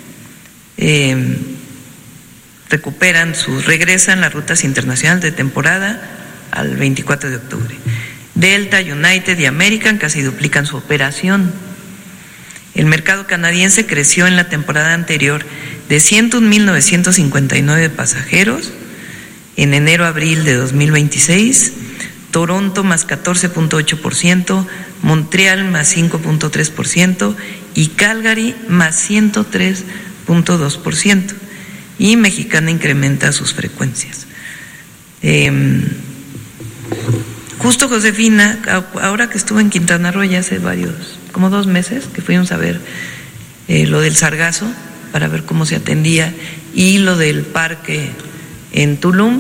regresan las rutas internacionales de temporada al 24 de octubre. Delta, United y American casi duplican su operación. El mercado canadiense creció en la temporada anterior de 101.959 pasajeros en enero-abril de 2026, Toronto más 14.8%, Montreal más 5.3% y Calgary más 103.2%. Y Mexicana incrementa sus frecuencias. Justo Josefina, ahora que estuve en Quintana Roo ya hace como 2 meses, que fuimos a ver lo del sargazo, para ver cómo se atendía, y lo del parque en Tulum,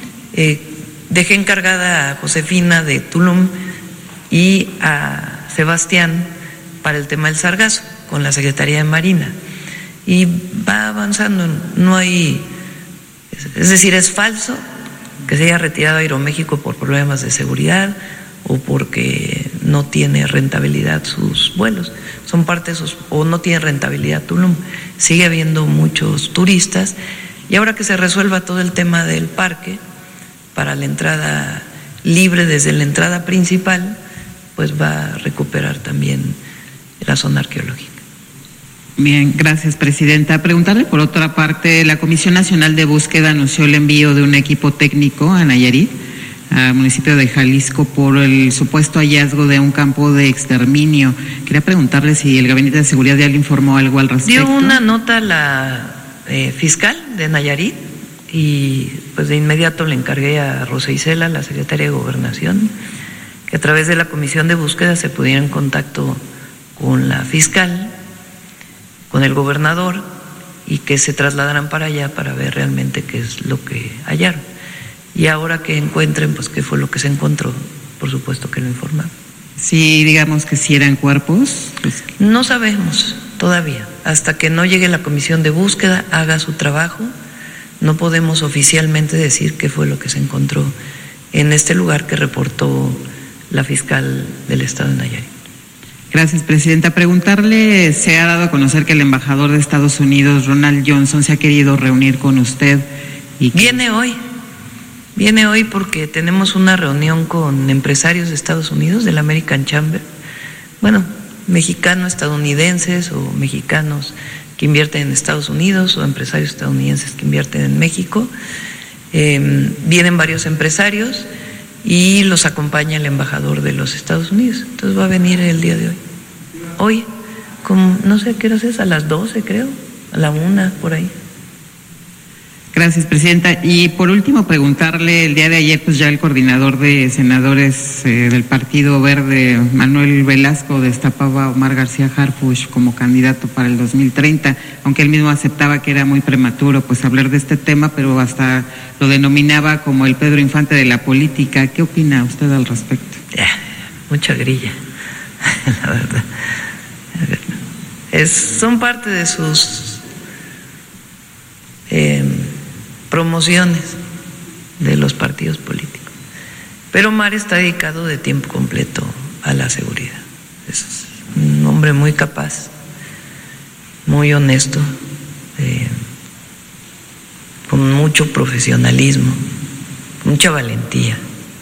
dejé encargada a Josefina de Tulum y a Sebastián para el tema del sargazo, con la Secretaría de Marina. Y va avanzando, no hay, es decir, es falso que se haya retirado Aeroméxico por problemas de seguridad o porque no tiene rentabilidad sus vuelos, son parte de sus, o no tiene rentabilidad Tulum, sigue habiendo muchos turistas, y ahora que se resuelva todo el tema del parque para la entrada libre desde la entrada principal, pues va a recuperar también la zona arqueológica. Bien, gracias, presidenta. Preguntarle por otra parte, la Comisión Nacional de Búsqueda anunció el envío de un equipo técnico a Nayarit, al municipio de Jalisco, por el supuesto hallazgo de un campo de exterminio. Quería preguntarle si el Gabinete de Seguridad ya le informó algo al respecto. Dio una nota la fiscal de Nayarit y pues de inmediato le encargué a Rosa Isela, la secretaria de Gobernación, que a través de la Comisión de Búsqueda se pudiera en contacto con la fiscal, con el gobernador, y que se trasladaran para allá para ver realmente qué es lo que hallaron. Y ahora que encuentren, pues qué fue lo que se encontró, por supuesto que lo informan. Sí, digamos que si eran cuerpos. Pues... No sabemos todavía, hasta que no llegue la comisión de búsqueda, haga su trabajo, no podemos oficialmente decir qué fue lo que se encontró en este lugar que reportó la fiscal del estado de Nayarit. Gracias, presidenta. Preguntarle, se ha dado a conocer que el embajador de Estados Unidos, Ronald Johnson, se ha querido reunir con usted. Y que... Viene hoy porque tenemos una reunión con empresarios de Estados Unidos, del American Chamber, bueno, mexicanos, estadounidenses o mexicanos que invierten en Estados Unidos o empresarios estadounidenses que invierten en México. Vienen varios empresarios y los acompaña el embajador de los Estados Unidos. Entonces va a venir el día de hoy. Hoy, como, no sé qué hora es, a las 12 creo, a la 1 por ahí. Gracias, presidenta. Y por último, preguntarle, el día de ayer, pues ya el coordinador de senadores del Partido Verde, Manuel Velasco, destapaba a Omar García Harfuch como candidato para el 2030, aunque él mismo aceptaba que era muy prematuro pues hablar de este tema, pero hasta lo denominaba como el Pedro Infante de la política. ¿Qué opina usted al respecto? Mucha grilla, la verdad. Son parte de sus promociones de los partidos políticos. Pero Omar está dedicado de tiempo completo a la seguridad. Es un hombre muy capaz, muy honesto, con mucho profesionalismo, mucha valentía,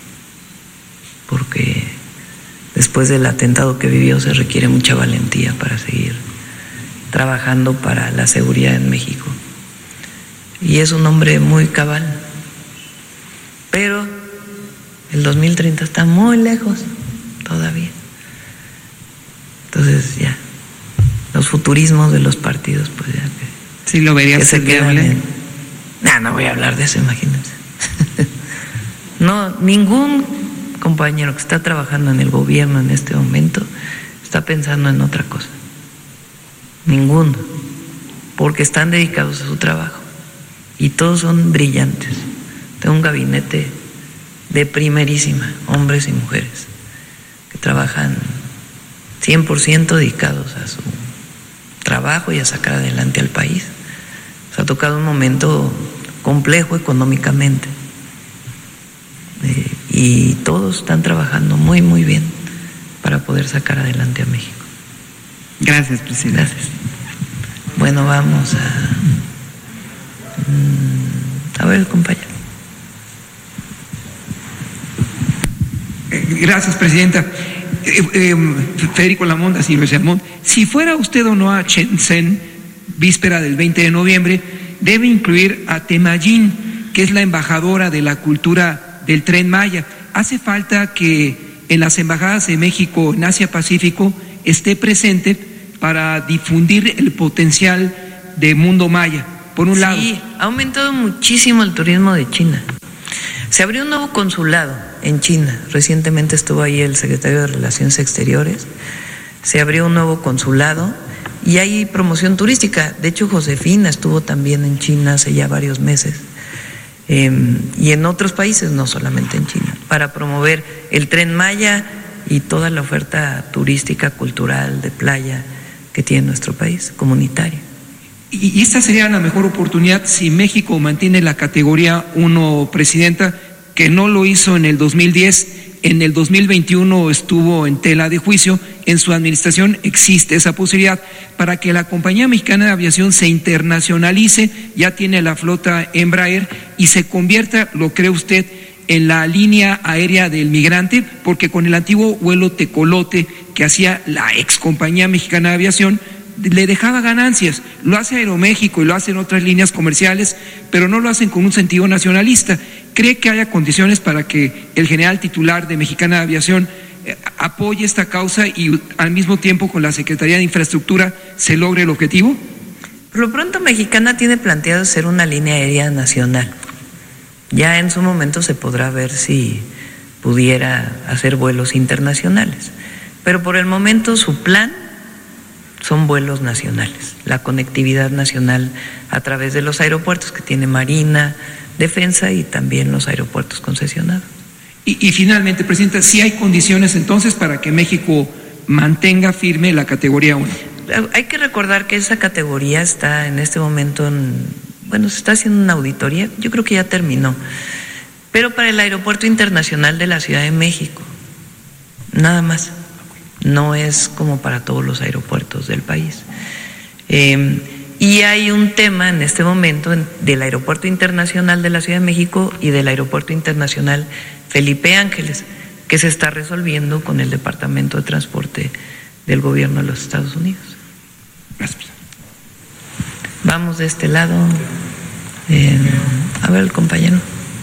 porque después del atentado que vivió se requiere mucha valentía para seguir trabajando para la seguridad en México. Y es un hombre muy cabal, pero el 2030 está muy lejos todavía. Entonces ya, los futurismos de los partidos, pues ya que, sí, lo vería que se quedan no voy a hablar de eso, imagínense. No, ningún compañero que está trabajando en el gobierno en este momento está pensando en otra cosa. Ninguno, porque están dedicados a su trabajo. Y todos son brillantes. Tengo un gabinete de primerísima, hombres y mujeres, que trabajan 100% dedicados a su trabajo y a sacar adelante al país. Nos ha tocado un momento complejo económicamente y todos están trabajando muy, muy bien para poder sacar adelante a México. Gracias, presidente. Gracias. Bueno, vamos a ver el compañero. Gracias, presidenta. Federico Lamonda, Silvio Sermón. Si fuera usted o no a Shenzhen, víspera del 20 de noviembre, debe incluir a Temajin, que es la embajadora de la cultura del Tren Maya. hace falta que en las embajadas de México en Asia Pacífico esté presente para difundir el potencial de Mundo Maya, por un lado. Sí, ha aumentado muchísimo el turismo de China. Se abrió un nuevo consulado en China. Recientemente estuvo ahí el secretario de Relaciones Exteriores. Se abrió un nuevo consulado y hay promoción turística. De hecho, Josefina estuvo también en China hace ya varios meses. Y en otros países, no solamente en China, para promover el Tren Maya y toda la oferta turística, cultural, de playa que tiene nuestro país, comunitaria. Y esta sería la mejor oportunidad si México mantiene la categoría 1, Presidenta, que no lo hizo en el 2010, en el 2021 estuvo en tela de juicio. En su administración existe esa posibilidad para que la Compañía Mexicana de Aviación se internacionalice, ya tiene la flota Embraer y se convierta, ¿lo cree usted?, en la línea aérea del migrante, porque con el antiguo vuelo tecolote que hacía la ex Compañía Mexicana de Aviación, le dejaba ganancias. Lo hace Aeroméxico y lo hacen otras líneas comerciales, pero no lo hacen con un sentido nacionalista. ¿Cree que haya condiciones para que el general titular de Mexicana de Aviación apoye esta causa y al mismo tiempo con la Secretaría de Infraestructura se logre el objetivo? Por lo pronto, Mexicana tiene planteado ser una línea aérea nacional. Ya en su momento se podrá ver si pudiera hacer vuelos internacionales. Pero por el momento su plan son vuelos nacionales, la conectividad nacional a través de los aeropuertos que tiene Marina, Defensa y también los aeropuertos concesionados. Y finalmente, Presidenta, ¿sí hay condiciones entonces para que México mantenga firme la categoría 1? Hay que recordar que esa categoría está en este momento se está haciendo una auditoría, yo creo que ya terminó, pero para el Aeropuerto Internacional de la Ciudad de México, nada más. No es como para todos los aeropuertos del país. Y hay un tema en este momento del Aeropuerto Internacional de la Ciudad de México y del Aeropuerto Internacional Felipe Ángeles, que se está resolviendo con el Departamento de Transporte del Gobierno de los Estados Unidos. Gracias. Vamos de este lado. A ver, el compañero.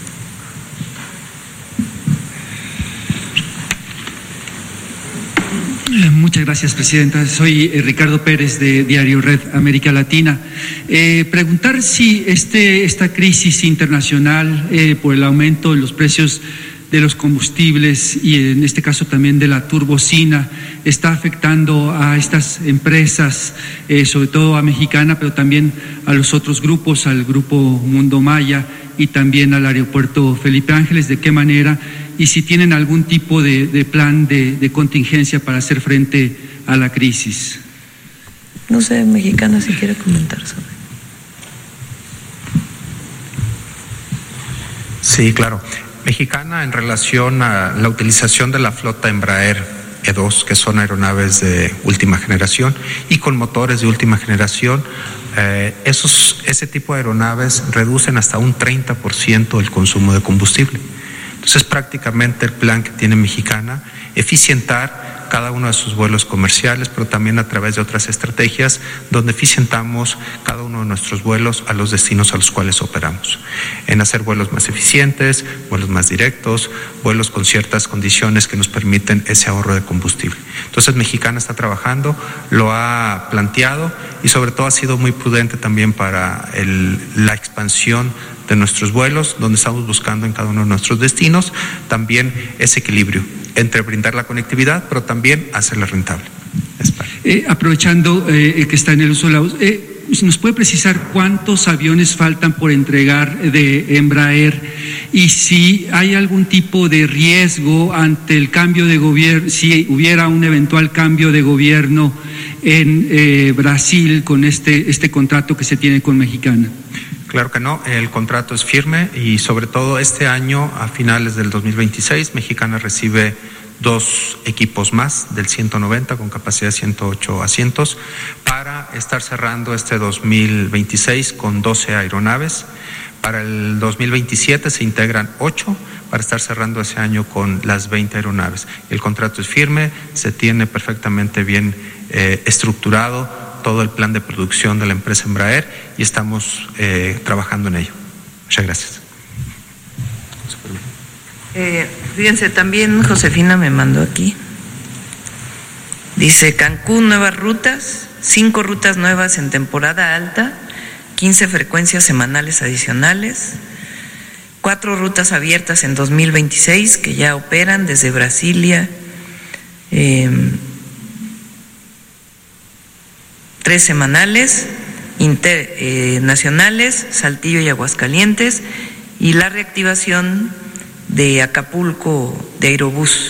Muchas gracias, Presidenta. Soy Ricardo Pérez de Diario Red América Latina. Preguntar si esta crisis internacional por el aumento de los precios de los combustibles y en este caso también de la turbocina está afectando a estas empresas, sobre todo a Mexicana, pero también a los otros grupos, al Grupo Mundo Maya y también al Aeropuerto Felipe Ángeles. ¿De qué manera? Y si tienen algún tipo de plan de contingencia para hacer frente a la crisis. No sé, Mexicana, si quiere comentar sobre. Sí, claro. Mexicana, en relación a la utilización de la flota Embraer E2, que son aeronaves de última generación y con motores de última generación, ese tipo de aeronaves reducen hasta un 30% el consumo de combustible. Entonces, prácticamente el plan que tiene Mexicana, eficientar cada uno de sus vuelos comerciales, pero también a través de otras estrategias donde eficientamos cada uno de nuestros vuelos a los destinos a los cuales operamos, en hacer vuelos más eficientes, vuelos más directos, vuelos con ciertas condiciones que nos permiten ese ahorro de combustible. Entonces, Mexicana está trabajando, lo ha planteado y sobre todo ha sido muy prudente también para la expansión de nuestros vuelos, donde estamos buscando en cada uno de nuestros destinos también ese equilibrio entre brindar la conectividad, pero también hacerla rentable. Aprovechando que está en el uso de la voz, ¿nos puede precisar cuántos aviones faltan por entregar de Embraer y si hay algún tipo de riesgo ante el cambio de gobierno, si hubiera un eventual cambio de gobierno en Brasil con este contrato que se tiene con Mexicana? Claro que no, el contrato es firme y sobre todo este año, a finales del 2026, Mexicana recibe 2 equipos más del 190 con capacidad de 108 asientos para estar cerrando este 2026 con 12 aeronaves. Para el 2027 se integran 8 para estar cerrando ese año con las 20 aeronaves. El contrato es firme, se tiene perfectamente bien estructurado todo el plan de producción de la empresa Embraer y estamos trabajando en ello. Muchas gracias. Fíjense, también Josefina me mandó aquí. Dice, Cancún, nuevas rutas, 5 rutas nuevas en temporada alta, 15 frecuencias semanales adicionales, 4 rutas abiertas en 2026 que ya operan desde Brasilia, 3 semanales, nacionales, Saltillo y Aguascalientes, y la reactivación de Acapulco de Aerobús,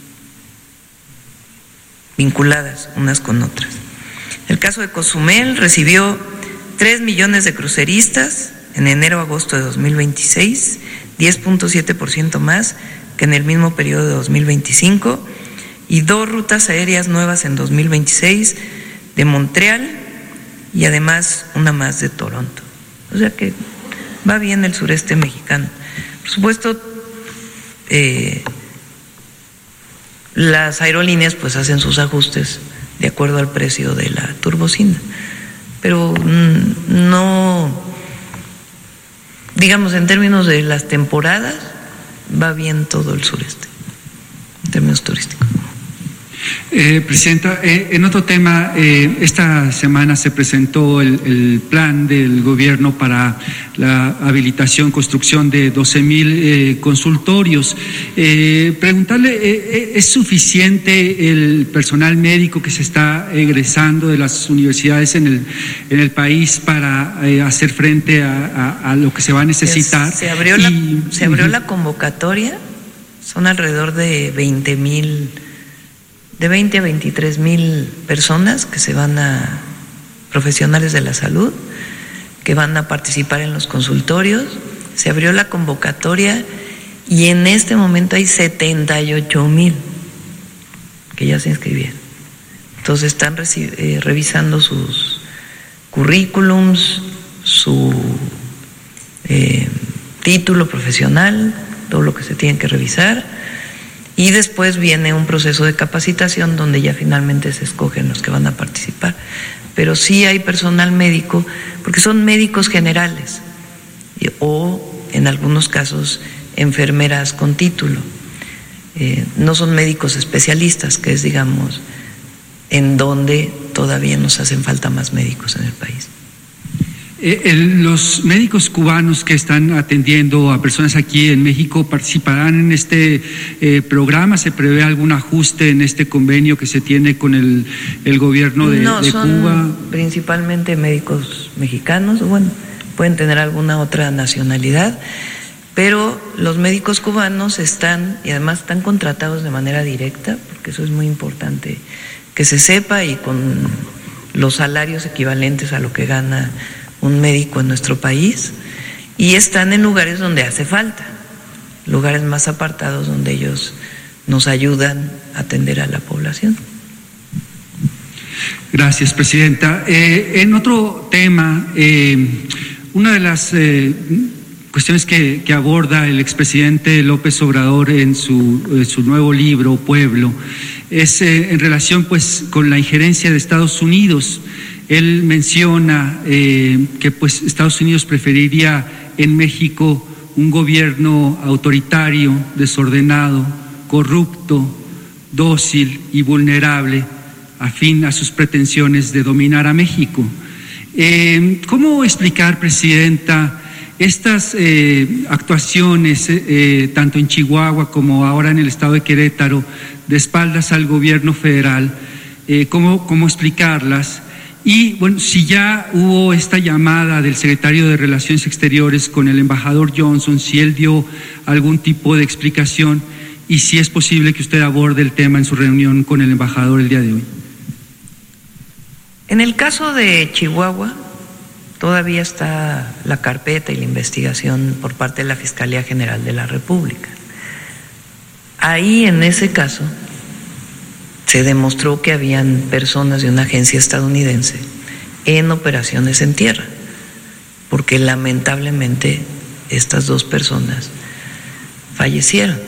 vinculadas unas con otras. El caso de Cozumel recibió 3 millones de cruceristas en enero-agosto de 2026, 10.7% más que en el mismo periodo de 2025, y 2 rutas aéreas nuevas en 2026 de Montreal y además una más de Toronto. O sea que va bien el sureste mexicano. Por supuesto, las aerolíneas pues hacen sus ajustes de acuerdo al precio de la turbocina, pero no, digamos, en términos de las temporadas va bien todo el sureste en términos turísticos. Presidenta, en otro tema, esta semana se presentó el plan del gobierno para la habilitación, construcción de 12,000 consultorios. Preguntarle, ¿es suficiente el personal médico que se está egresando de las universidades en el país para hacer frente a lo que se va a necesitar? Se abrió la convocatoria, son alrededor de 20,000. De 20 a 23,000 personas que se van a, profesionales de la salud, que van a participar en los consultorios. Se abrió la convocatoria y en este momento hay 78,000 que ya se inscribieron. Entonces están revisando sus currículums, su título profesional, todo lo que se tiene que revisar. Y después viene un proceso de capacitación donde ya finalmente se escogen los que van a participar. Pero sí hay personal médico, porque son médicos generales o en algunos casos enfermeras con título. No son médicos especialistas, que es, digamos, en donde todavía nos hacen falta más médicos en el país. Los médicos cubanos que están atendiendo a personas aquí en México participarán en este programa. ¿Se prevé algún ajuste en este convenio que se tiene con el gobierno de Cuba? No, son principalmente médicos mexicanos, bueno, pueden tener alguna otra nacionalidad, pero los médicos cubanos están, y además están contratados de manera directa, porque eso es muy importante que se sepa, y con los salarios equivalentes a lo que gana un médico en nuestro país, y están en lugares donde hace falta, lugares más apartados donde ellos nos ayudan a atender a la población. Gracias, Presidenta. En otro tema, una de las cuestiones que aborda el expresidente López Obrador en su nuevo libro, Pueblo, es en relación pues con la injerencia de Estados Unidos. Él menciona que pues Estados Unidos preferiría en México un gobierno autoritario, desordenado, corrupto, dócil y vulnerable, afín a sus pretensiones de dominar a México. ¿Cómo explicar, Presidenta, estas actuaciones, tanto en Chihuahua como ahora en el estado de Querétaro, de espaldas al gobierno federal? ¿Cómo explicarlas? Y bueno, si ya hubo esta llamada del secretario de Relaciones Exteriores con el embajador Johnson, si él dio algún tipo de explicación, y si es posible que usted aborde el tema en su reunión con el embajador el día de hoy. En el caso de Chihuahua, todavía está la carpeta y la investigación por parte de la Fiscalía General de la República. Ahí, en ese caso, se demostró que habían personas de una agencia estadounidense en operaciones en tierra, porque lamentablemente estas 2 personas fallecieron.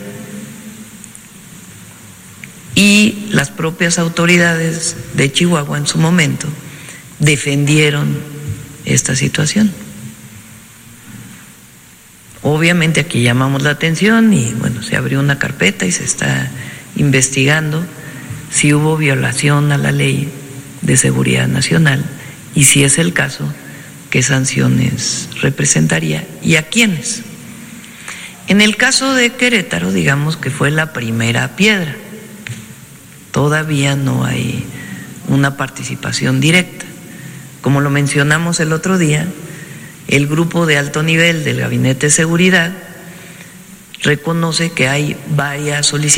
Y las propias autoridades de Chihuahua en su momento defendieron esta situación. Obviamente aquí llamamos la atención y bueno, se abrió una carpeta y se está investigando si hubo violación a la ley de seguridad nacional y si es el caso, qué sanciones representaría y a quiénes. En el caso de Querétaro, digamos que fue la primera piedra. Todavía no hay una participación directa. Como lo mencionamos el otro día, el grupo de alto nivel del Gabinete de Seguridad reconoce que hay varias solicitudes